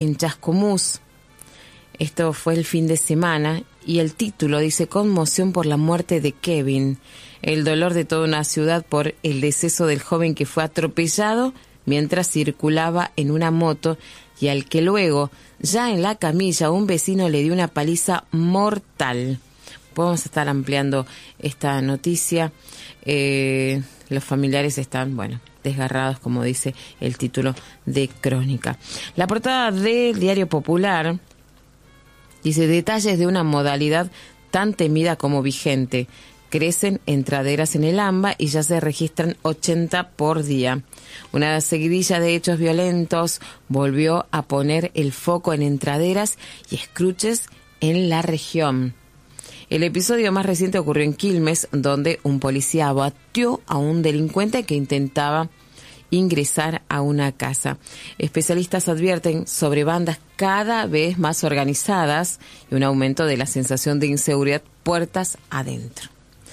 en Chascomús. Esto fue el fin de semana y el título dice: conmoción por la muerte de Kevin. El dolor de toda una ciudad por el deceso del joven que fue atropellado mientras circulaba en una moto y al que luego, ya en la camilla, un vecino le dio una paliza mortal. Podemos estar ampliando esta noticia. Los familiares están, desgarrados, como dice el título de Crónica. La portada del Diario Popular dice: detalles de una modalidad tan temida como vigente. Crecen entraderas en el AMBA y ya se registran 80 por día. Una seguidilla de hechos violentos volvió a poner el foco en entraderas y escruches en la región. El episodio más reciente ocurrió en Quilmes, donde un policía abatió a un delincuente que intentaba ingresar a una casa. Especialistas advierten sobre bandas cada vez más organizadas y un aumento de la sensación de inseguridad puertas adentro.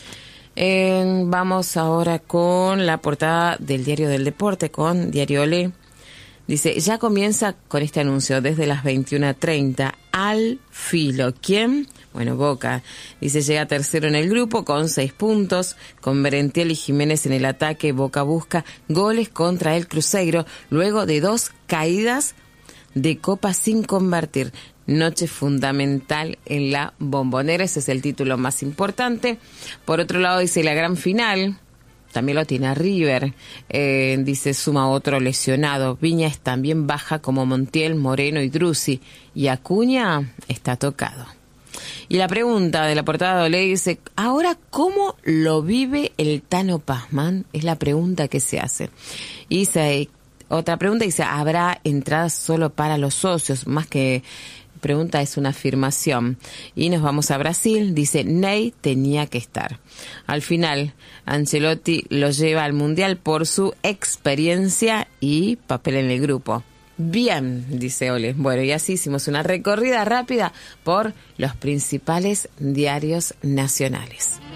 Vamos ahora con la portada del Diario del Deporte, con Diario Olé. Dice: ya comienza con este anuncio desde las 21:30 al filo. ¿Quién? Boca. Dice: llega tercero en el grupo con 6 puntos. Con Merentiel y Jiménez en el ataque, Boca busca goles contra el Cruzeiro luego de 2 caídas de Copa sin convertir. Noche fundamental en la Bombonera, ese es el título más importante. Por otro lado dice: la gran final, también lo tiene a River, dice: suma otro lesionado. Viñas también baja como Montiel, Moreno y Drussi, y Acuña está tocado. Y la pregunta de la portada de Olé dice: ahora, ¿cómo lo vive el Tano Pazman? Es la pregunta que se hace. Y dice, otra pregunta dice: ¿habrá entradas solo para los socios? Más que pregunta, es una afirmación. Y nos vamos a Brasil. Dice: Ney tenía que estar. Al final, Ancelotti lo lleva al Mundial por su experiencia y papel en el grupo. Bien, dice Ole. Y así hicimos una recorrida rápida por los principales diarios nacionales.